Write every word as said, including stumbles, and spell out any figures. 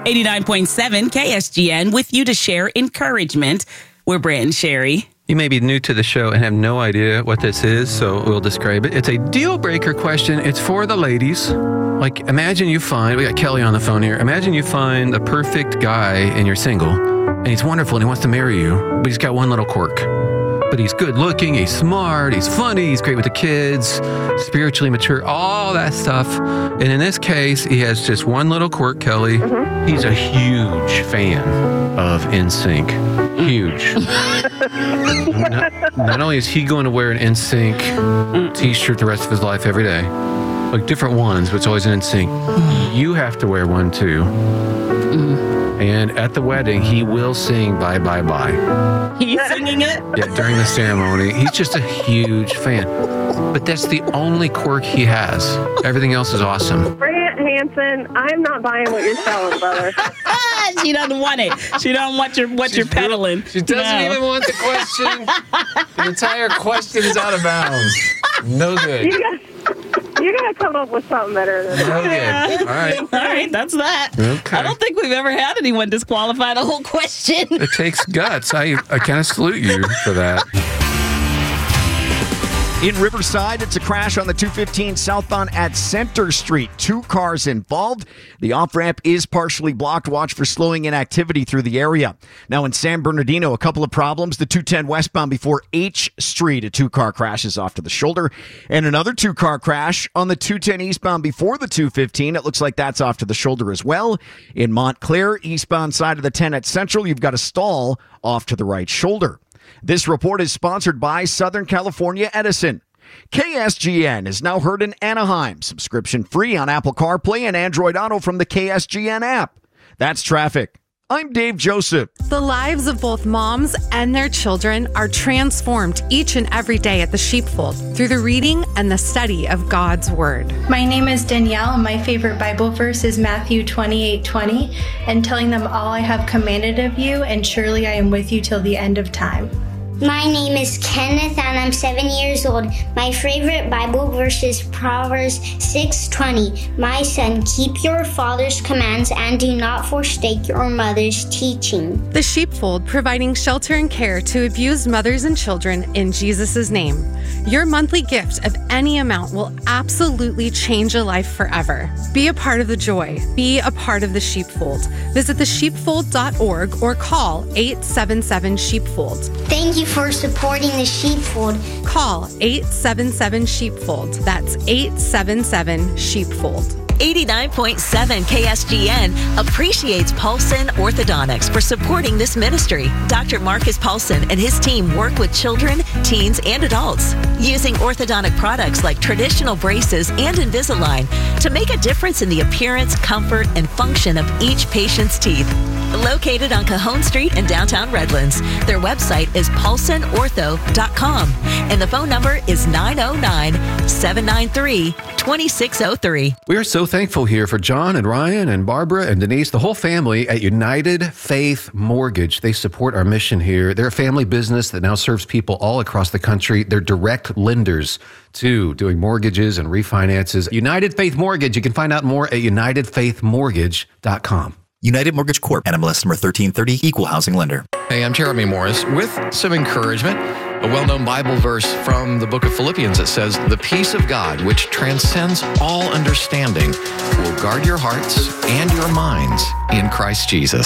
eighty-nine point seven K S G N with you to share encouragement. We're Brant and Sherry. You may be new to the show and have no idea what this is, so we'll describe it. It's a deal breaker question. It's for the ladies. Like, imagine you find, we got Kelly on the phone here. Imagine you find a perfect guy and you're single, and he's wonderful and he wants to marry you, but he's got one little quirk. But he's good looking, he's smart, he's funny, he's great with the kids, spiritually mature, all that stuff. And in this case, he has just one little quirk, Kelly. Mm-hmm. He's a huge fan of N Sync. Huge. not, not only is he going to wear an N Sync t-shirt the rest of his life every day, like different ones, but it's always an N Sync. You have to wear one too. Mm-hmm. And at the wedding, he will sing Bye, Bye, Bye. He's singing it? Yeah, during the ceremony. He's just a huge fan. But that's the only quirk he has. Everything else is awesome. Brant Hansen, I'm not buying what you're selling, brother. She doesn't want it. She don't want your what She's you're peddling. Real, she doesn't no. even want the question. The entire question is out of bounds. No good. You got You gotta come up with something better than that. No good. All right. All right, that's that. Okay. I don't think we've ever had anyone disqualify the whole question. It takes guts. I, I kind of salute you for that. In Riverside, it's a crash on the two fifteen southbound at Center Street. Two cars involved. The off-ramp is partially blocked. Watch for slowing in activity through the area. Now in San Bernardino, a couple of problems. The two ten westbound before H Street, a two-car crash is off to the shoulder. And another two-car crash on the two ten eastbound before the two fifteen. It looks like that's off to the shoulder as well. In Montclair, eastbound side of the ten at Central, you've got a stall off to the right shoulder. This report is sponsored by Southern California Edison. K S G N is now heard in Anaheim. Subscription free on Apple CarPlay and Android Auto from the K S G N app. That's traffic. I'm Dave Joseph. The lives of both moms and their children are transformed each and every day at the Sheepfold through the reading and the study of God's Word. My name is Danielle, and my favorite Bible verse is Matthew twenty-eight twenty, and telling them all I have commanded of you, and surely I am with you till the end of time. My name is Kenneth and I'm seven years old. My favorite Bible verse is Proverbs six twenty. My son, keep your father's commands and do not forsake your mother's teaching. The Sheepfold, providing shelter and care to abused mothers and children in Jesus' name. Your monthly gift of any amount will absolutely change a life forever. Be a part of the joy. Be a part of the Sheepfold. Visit the sheepfold dot org or call eight seven seven sheepfold. Thank you for supporting the Sheepfold. Call eight seven seven sheepfold. That's eight seven seven sheepfold. eighty-nine point seven K S G N appreciates Paulson Orthodontics for supporting this ministry. Doctor Marcus Paulson and his team work with children, teens, and adults using orthodontic products like traditional braces and Invisalign to make a difference in the appearance, comfort, and function of each patient's teeth. Located on Cajon Street in downtown Redlands, their website is paulson ortho dot com and the phone number is nine oh nine, seven nine three, two six oh three. We are so thankful here for John and Ryan and Barbara and Denise, the whole family at United Faith Mortgage. They support our mission here. They're a family business that now serves people all across the country. They're direct lenders too, doing mortgages and refinances. United Faith Mortgage. You can find out more at united faith mortgage dot com. United Mortgage Corp. N M L S number thirteen thirty, Equal Housing Lender. Hey, I'm Jeremy Morris with some encouragement. A well-known Bible verse from the book of Philippians that says, "The peace of God, which transcends all understanding, will guard your hearts and your minds in Christ Jesus."